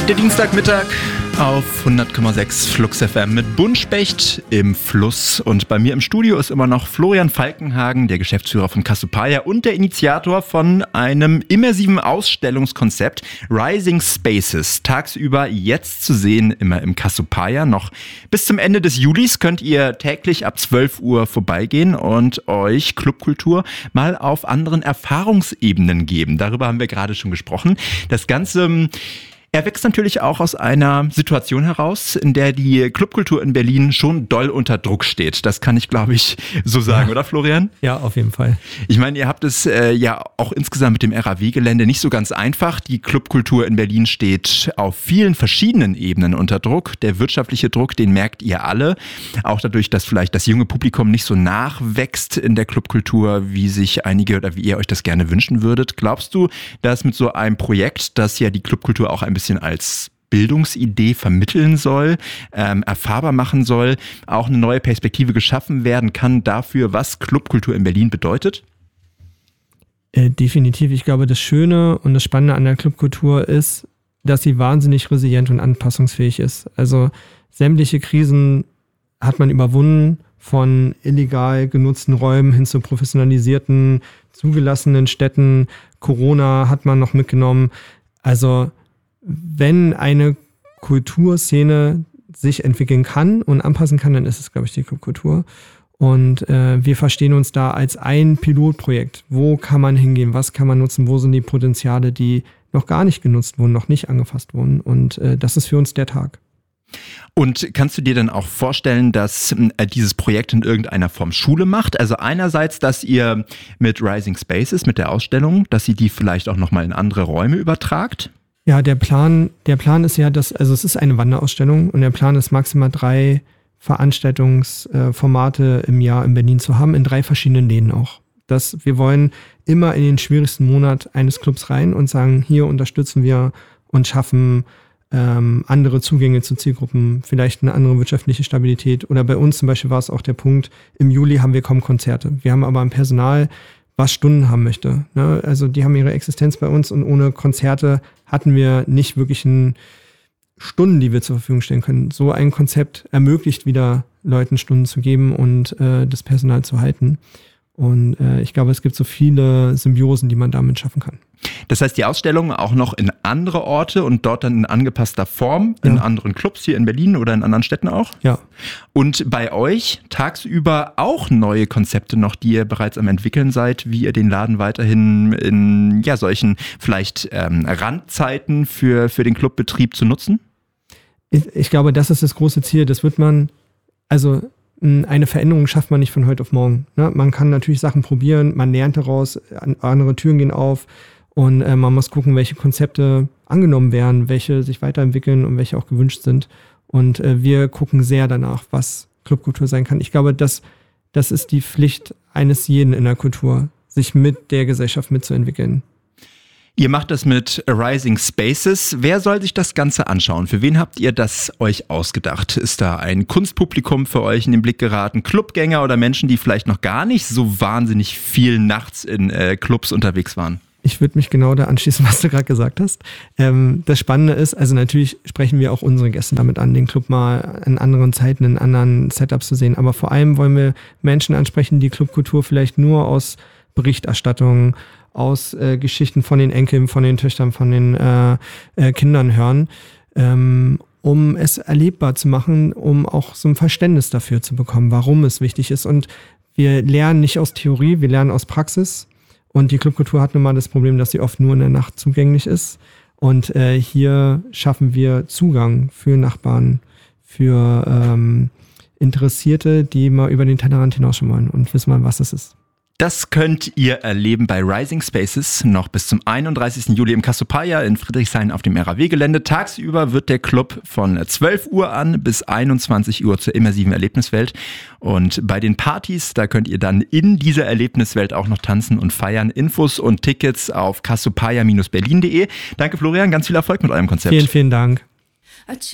Der Dienstagmittag auf 100,6 Flux FM mit Buntspecht im Fluss. Und bei mir im Studio ist immer noch Florian Falkenhagen, der Geschäftsführer von Cassiopeia und der Initiator von einem immersiven Ausstellungskonzept Rising Spaces. Tagsüber jetzt zu sehen, immer im Cassiopeia. Noch bis zum Ende des Julis könnt ihr täglich ab 12 Uhr vorbeigehen und euch Clubkultur mal auf anderen Erfahrungsebenen geben. Darüber haben wir gerade schon gesprochen. Das Ganze erwächst natürlich auch aus einer Situation heraus, in der die Clubkultur in Berlin schon doll unter Druck steht. Das kann ich, glaube ich, so sagen, oder Florian? Ja, auf jeden Fall. Ich meine, ihr habt es ja auch insgesamt mit dem RAW-Gelände nicht so ganz einfach. Die Clubkultur in Berlin steht auf vielen verschiedenen Ebenen unter Druck. Der wirtschaftliche Druck, den merkt ihr alle. Auch dadurch, dass vielleicht das junge Publikum nicht so nachwächst in der Clubkultur, wie sich einige oder wie ihr euch das gerne wünschen würdet. Glaubst du, dass mit so einem Projekt, das ja die Clubkultur auch ein bisschen als Bildungsidee vermitteln soll, erfahrbar machen soll, auch eine neue Perspektive geschaffen werden kann dafür, was Clubkultur in Berlin bedeutet? Definitiv. Ich glaube, das Schöne und das Spannende an der Clubkultur ist, dass sie wahnsinnig resilient und anpassungsfähig ist. Also sämtliche Krisen hat man überwunden, von illegal genutzten Räumen hin zu professionalisierten, zugelassenen Städten. Corona hat man noch mitgenommen. Also wenn eine Kulturszene sich entwickeln kann und anpassen kann, dann ist es, glaube ich, die Clubkultur. Und wir verstehen uns da als ein Pilotprojekt. Wo kann man hingehen? Was kann man nutzen? Wo sind die Potenziale, die noch gar nicht genutzt wurden, noch nicht angefasst wurden? Und das ist für uns der Tag. Und kannst du dir dann auch vorstellen, dass dieses Projekt in irgendeiner Form Schule macht? Also einerseits, dass ihr mit Rising Spaces, mit der Ausstellung, dass ihr die vielleicht auch nochmal in andere Räume übertragt? Ja, der Plan ist ja, es ist eine Wanderausstellung und der Plan ist maximal 3 Veranstaltungsformate im Jahr in Berlin zu haben, in 3 verschiedenen Läden auch. Wir wollen immer in den schwierigsten Monat eines Clubs rein und sagen, hier unterstützen wir und schaffen andere Zugänge zu Zielgruppen, vielleicht eine andere wirtschaftliche Stabilität. Oder bei uns zum Beispiel war es auch der Punkt, im Juli haben wir kaum Konzerte. Wir haben aber ein Personal, was Stunden haben möchte. Ne? Also die haben ihre Existenz bei uns und ohne Konzerte hatten wir nicht wirklich Stunden, die wir zur Verfügung stellen können. So ein Konzept ermöglicht wieder Leuten Stunden zu geben und das Personal zu halten. Und ich glaube, es gibt so viele Symbiosen, die man damit schaffen kann. Das heißt, die Ausstellung auch noch in andere Orte und dort dann in angepasster Form, in anderen Clubs hier in Berlin oder in anderen Städten auch? Ja. Und bei euch tagsüber auch neue Konzepte noch, die ihr bereits am entwickeln seid, wie ihr den Laden weiterhin in solchen vielleicht Randzeiten für den Clubbetrieb zu nutzen? Ich glaube, das ist das große Ziel. Das wird eine Veränderung schafft man nicht von heute auf morgen. Ne? Man kann natürlich Sachen probieren, man lernt daraus, andere Türen gehen auf und man muss gucken, welche Konzepte angenommen werden, welche sich weiterentwickeln und welche auch gewünscht sind. Und wir gucken sehr danach, was Clubkultur sein kann. Ich glaube, das ist die Pflicht eines jeden in der Kultur, sich mit der Gesellschaft mitzuentwickeln. Ihr macht das mit Rising Spaces. Wer soll sich das Ganze anschauen? Für wen habt ihr das euch ausgedacht? Ist da ein Kunstpublikum für euch in den Blick geraten? Clubgänger oder Menschen, die vielleicht noch gar nicht so wahnsinnig viel nachts in Clubs unterwegs waren? Ich würde mich genau da anschließen, was du gerade gesagt hast. Das Spannende ist, also natürlich sprechen wir auch unsere Gäste damit an, den Club mal in anderen Zeiten, in anderen Setups zu sehen. Aber vor allem wollen wir Menschen ansprechen, die Clubkultur vielleicht nur aus Berichterstattung, aus Geschichten von den Enkeln, von den Töchtern, von den Kindern hören, um es erlebbar zu machen, um auch so ein Verständnis dafür zu bekommen, warum es wichtig ist. Und wir lernen nicht aus Theorie, wir lernen aus Praxis. Und die Clubkultur hat nun mal das Problem, dass sie oft nur in der Nacht zugänglich ist. Und hier schaffen wir Zugang für Nachbarn, für Interessierte, die mal über den Tellerrand hinausschauen wollen und wissen mal, was das ist. Das könnt ihr erleben bei Rising Spaces noch bis zum 31. Juli im Cassiopeia in Friedrichshain auf dem RAW-Gelände. Tagsüber wird der Club von 12 Uhr an bis 21 Uhr zur immersiven Erlebniswelt. Und bei den Partys, da könnt ihr dann in dieser Erlebniswelt auch noch tanzen und feiern. Infos und Tickets auf cassiopeia-berlin.de. Danke Florian, ganz viel Erfolg mit eurem Konzept. Vielen, vielen Dank.